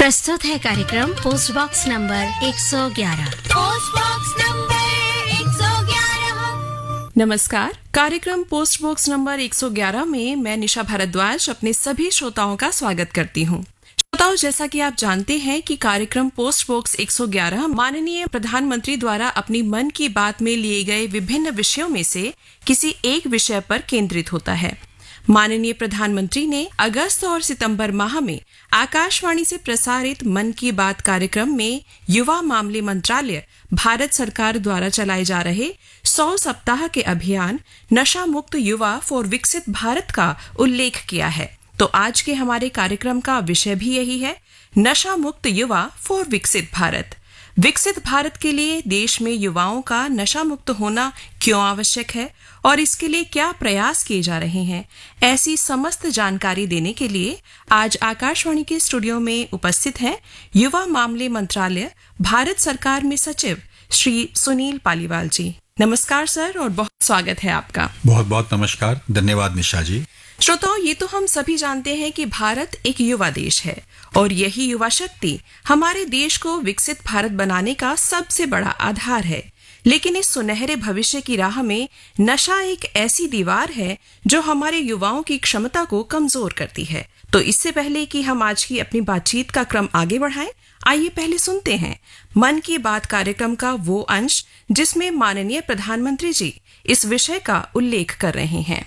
प्रस्तुत है कार्यक्रम post box number 111। Post box number 111। नमस्कार। कार्यक्रम पोस्ट बॉक्स नंबर 111 में मैं निशा भारद्वाज अपने सभी श्रोताओं का स्वागत करती हूँ। श्रोताओं, जैसा कि आप जानते हैं कि कार्यक्रम पोस्ट बॉक्स 111 माननीय प्रधानमंत्री द्वारा अपनी मन की बात में लिए गए विभिन्न विषयों में से किसी एक विषय पर केंद्रित होता है। माननीय प्रधानमंत्री ने अगस्त और सितंबर माह में आकाशवाणी से प्रसारित मन की बात कार्यक्रम में युवा मामले मंत्रालय भारत सरकार द्वारा चलाए जा रहे 100 सप्ताह के अभियान नशा मुक्त युवा फॉर विकसित भारत का उल्लेख किया है। तो आज के हमारे कार्यक्रम का विषय भी यही है, नशा मुक्त युवा फॉर विकसित भारत। विकसित भारत के लिए देश में युवाओं का नशा मुक्त होना क्यों आवश्यक है और इसके लिए क्या प्रयास किए जा रहे हैं, ऐसी समस्त जानकारी देने के लिए आज आकाशवाणी के स्टूडियो में उपस्थित हैं युवा मामले मंत्रालय भारत सरकार में सचिव श्री सुनील पालीवाल जी। नमस्कार सर, और बहुत स्वागत है आपका। बहुत बहुत नमस्कार, धन्यवाद निशा जी। श्रोताओं, ये तो हम सभी जानते हैं कि भारत एक युवा देश है और यही युवा शक्ति हमारे देश को विकसित भारत बनाने का सबसे बड़ा आधार है। लेकिन इस सुनहरे भविष्य की राह में नशा एक ऐसी दीवार है जो हमारे युवाओं की क्षमता को कमजोर करती है। तो इससे पहले कि हम आज की अपनी बातचीत का क्रम आगे बढ़ाएं, आइए पहले सुनते हैं मन की बात कार्यक्रम का वो अंश जिसमें माननीय प्रधानमंत्री जी इस विषय का उल्लेख कर रहे हैं।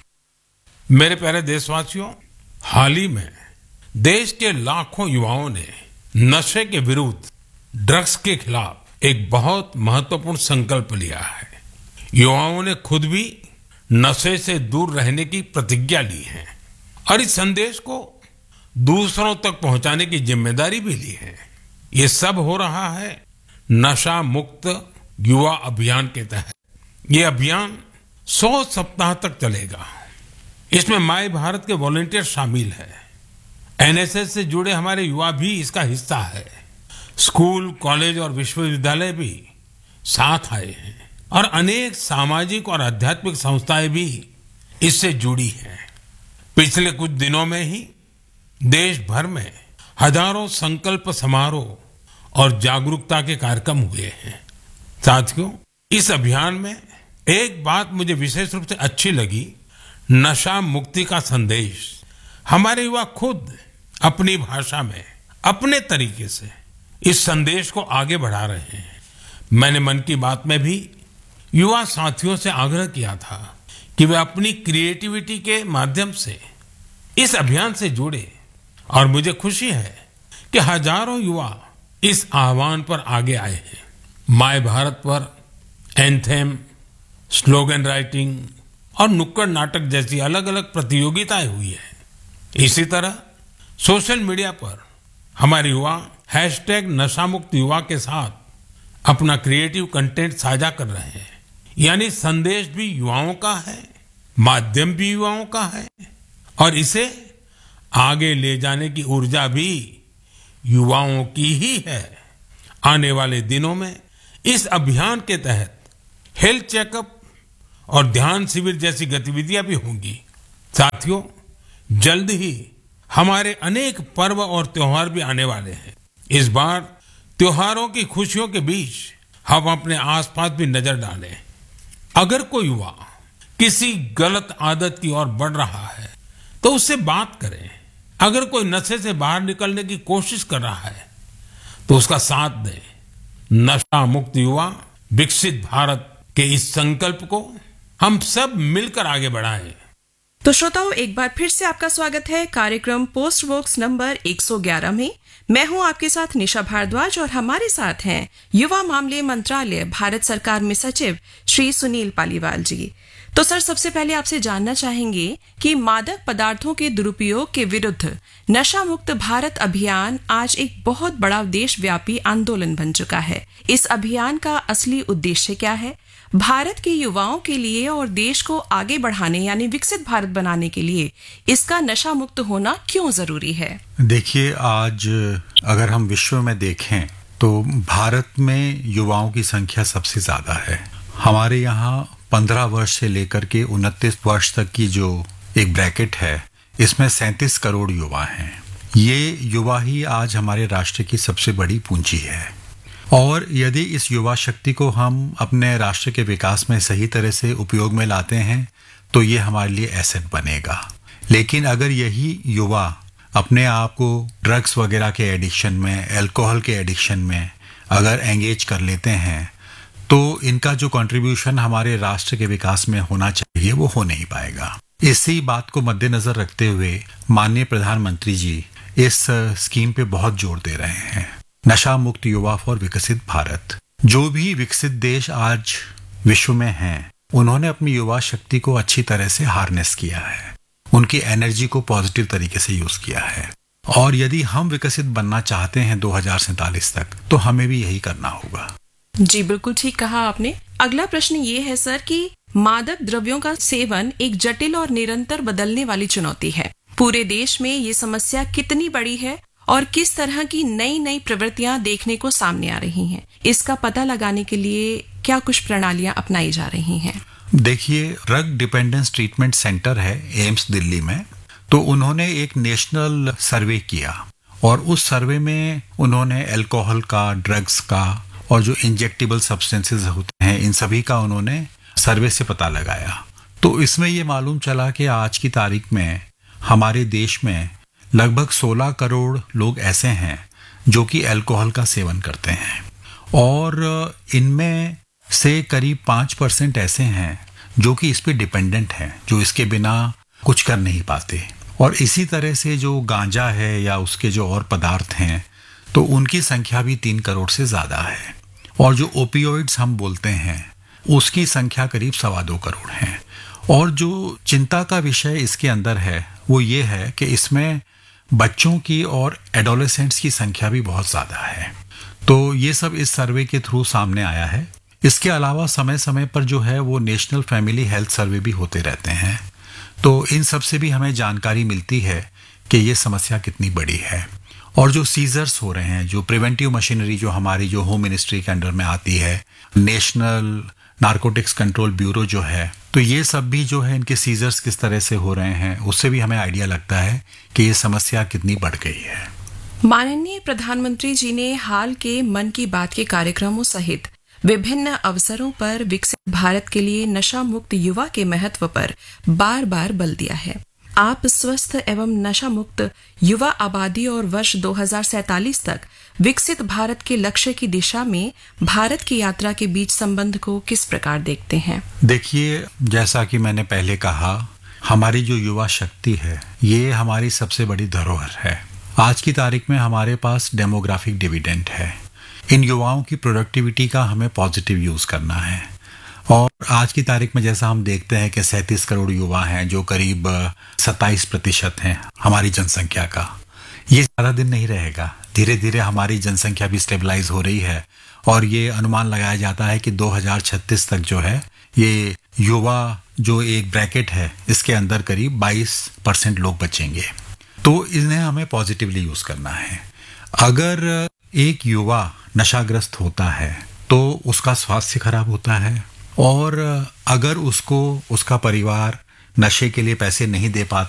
मेरे प्यारे देशवासियों, हाल ही में देश के लाखों युवाओं ने नशे के विरुद्ध, ड्रग्स के खिलाफ एक बहुत महत्वपूर्ण संकल्प लिया है। युवाओं ने खुद भी नशे से दूर रहने की प्रतिज्ञा ली है और इस संदेश को दूसरों तक पहुंचाने की जिम्मेदारी भी ली है। ये सब हो रहा है नशा मुक्त युवा अभियान के तहत। ये अभियान 100 सप्ताह तक चलेगा। इसमें माय भारत के वॉलंटियर शामिल है। एनएसएस से जुड़े हमारे युवा भी इसका हिस्सा है। स्कूल, कॉलेज और विश्वविद्यालय भी साथ आए हैं और अनेक सामाजिक और आध्यात्मिक संस्थाएं भी इससे जुड़ी हैं। पिछले कुछ दिनों में ही देश भर में हजारों संकल्प समारोह और जागरूकता के कार्यक्रम हुए हैं। साथियों, इस अभियान में एक बात मुझे विशेष रूप से अच्छी लगी, नशा मुक्ति का संदेश हमारे युवा खुद अपनी भाषा में, अपने तरीके से इस संदेश को आगे बढ़ा रहे हैं। मैंने मन की बात में भी युवा साथियों से आग्रह किया था कि वे अपनी क्रिएटिविटी के माध्यम से इस अभियान से जुड़े और मुझे खुशी है कि हजारों युवा इस आह्वान पर आगे आए हैं। माय भारत पर एंथेम, स्लोगन राइटिंग और नुक्कड़ नाटक जैसी अलग अलग प्रतियोगिताएं हुई है। इसी तरह सोशल मीडिया पर हमारे युवा #नशा मुक्त युवा के साथ अपना क्रिएटिव कंटेंट साझा कर रहे हैं। यानी संदेश भी युवाओं का है, माध्यम भी युवाओं का है और इसे आगे ले जाने की ऊर्जा भी युवाओं की ही है। आने वाले दिनों में इस अभियान के तहत हेल्थ चेकअप और ध्यान शिविर जैसी गतिविधियां भी होंगी। साथियों, जल्द ही हमारे अनेक पर्व और त्योहार भी आने वाले हैं। इस बार त्योहारों की खुशियों के बीच हम अपने आसपास भी नजर डालें। अगर कोई युवा किसी गलत आदत की ओर बढ़ रहा है तो उससे बात करें। अगर कोई नशे से बाहर निकलने की कोशिश कर रहा है तो उसका साथ दें। नशा मुक्त युवा विकसित भारत के इस संकल्प को हम सब मिलकर आगे बढ़ाएं। तो श्रोताओं, एक बार फिर से आपका स्वागत है कार्यक्रम पोस्ट बॉक्स नंबर 111 में। मैं हूं आपके साथ निशा भारद्वाज और हमारे साथ हैं युवा मामले मंत्रालय भारत सरकार में सचिव श्री सुनील पालीवाल जी। तो सर, सबसे पहले आपसे जानना चाहेंगे कि मादक पदार्थों के दुरुपयोग के विरुद्ध नशा मुक्त भारत अभियान आज एक बहुत बड़ा देशव्यापी आंदोलन बन चुका है। इस अभियान का असली उद्देश्य क्या है? भारत के युवाओं के लिए और देश को आगे बढ़ाने यानी विकसित भारत बनाने के लिए इसका नशा मुक्त होना क्यों जरूरी है? देखिए, आज अगर हम विश्व में देखें तो भारत में युवाओं की संख्या सबसे ज्यादा है। हमारे यहाँ 15 वर्ष से लेकर के 29 वर्ष तक की जो एक ब्रैकेट है, इसमें 37 करोड़ युवा हैं। ये युवा ही आज हमारे राष्ट्र की सबसे बड़ी पूंजी है, और यदि इस युवा शक्ति को हम अपने राष्ट्र के विकास में सही तरह से उपयोग में लाते हैं तो ये हमारे लिए एसेट बनेगा। लेकिन अगर यही युवा अपने आप को ड्रग्स वगैरह के एडिक्शन में, अल्कोहल के एडिक्शन में अगर एंगेज कर लेते हैं तो इनका जो कंट्रीब्यूशन हमारे राष्ट्र के विकास में होना चाहिए वो हो नहीं पाएगा। इसी बात को मद्देनजर रखते हुए माननीय प्रधानमंत्री जी इस स्कीम पे बहुत जोर दे रहे हैं, नशा मुक्त युवा फॉर विकसित भारत। जो भी विकसित देश आज विश्व में हैं, उन्होंने अपनी युवा शक्ति को अच्छी तरह से हार्नेस किया है, उनकी एनर्जी को पॉजिटिव तरीके से यूज किया है, और यदि हम विकसित बनना चाहते हैं 2047 तक तो हमें भी यही करना होगा। जी बिल्कुल ठीक कहा आपने। अगला प्रश्न ये है सर कि मादक द्रव्यों का सेवन एक जटिल और निरंतर बदलने वाली चुनौती है। पूरे देश में ये समस्या कितनी बड़ी है और किस तरह की नई नई प्रवृत्तियां देखने को सामने आ रही हैं, इसका पता लगाने के लिए क्या कुछ प्रणालियां अपनाई जा रही हैं? देखिए, ड्रग डिपेंडेंस ट्रीटमेंट सेंटर है एम्स दिल्ली में, तो उन्होंने एक नेशनल सर्वे किया और उस सर्वे में उन्होंने अल्कोहल का, ड्रग्स का और जो इंजेक्टेबल सब्सटेंसेस होते हैं इन सभी का उन्होंने सर्वे से पता लगाया। तो इसमें ये मालूम चला कि आज की तारीख में हमारे देश में लगभग 16 करोड़ लोग ऐसे हैं जो कि अल्कोहल का सेवन करते हैं, और इनमें से करीब 5% ऐसे हैं जो कि इस पे डिपेंडेंट हैं, जो इसके बिना कुछ कर नहीं पाते। और इसी तरह से जो गांजा है या उसके जो और पदार्थ हैं तो उनकी संख्या भी 3 करोड़ से ज़्यादा है, और जो ओपियोइड्स हम बोलते हैं उसकी संख्या करीब 2.25 करोड़ है। और जो चिंता का विषय इसके अंदर है वो ये है कि इसमें बच्चों की और एडोलेसेंट्स की संख्या भी बहुत ज़्यादा है। तो ये सब इस सर्वे के थ्रू सामने आया है। इसके अलावा समय समय पर जो है वो नेशनल फैमिली हेल्थ सर्वे भी होते रहते हैं, तो इन सब से भी हमें जानकारी मिलती है कि ये समस्या कितनी बड़ी है। और जो सीजर्स हो रहे हैं, जो प्रिवेंटिव मशीनरी जो हमारी जो होम मिनिस्ट्री के अंडर में आती है, नेशनल नारकोटिक्स कंट्रोल ब्यूरो जो है, तो ये सब भी जो है इनके सीजर्स किस तरह से हो रहे हैं उससे भी हमें आइडिया लगता है कि ये समस्या कितनी बढ़ गई है। माननीय प्रधानमंत्री जी ने हाल के मन की बात के कार्यक्रमों सहित विभिन्न अवसरों पर विकसित भारत के लिए नशा मुक्त युवा के महत्व पर बार बार बल दिया है। आप स्वस्थ एवं नशा मुक्त युवा आबादी और वर्ष 2047 तक विकसित भारत के लक्ष्य की दिशा में भारत की यात्रा के बीच संबंध को किस प्रकार देखते हैं? देखिए, जैसा कि मैंने पहले कहा, हमारी जो युवा शक्ति है ये हमारी सबसे बड़ी धरोहर है। आज की तारीख में हमारे पास डेमोग्राफिक डिविडेंड है। इन युवाओं की प्रोडक्टिविटी का हमें पॉजिटिव यूज करना है। और आज की तारीख में जैसा हम देखते हैं कि 37 करोड़ युवा हैं, जो करीब 27% हैं हमारी जनसंख्या का। ये ज़्यादा दिन नहीं रहेगा, धीरे धीरे हमारी जनसंख्या भी स्टेबलाइज हो रही है, और ये अनुमान लगाया जाता है कि 2036 तक जो है ये युवा जो एक ब्रैकेट है इसके अंदर करीब 22% लोग बचेंगे। तो इन्हें हमें पॉजिटिवली यूज करना है। अगर एक युवा नशाग्रस्त होता है तो उसका स्वास्थ्य खराब होता है, और अगर उसको उसका परिवार नशे के लिए पैसे नहीं दे पाता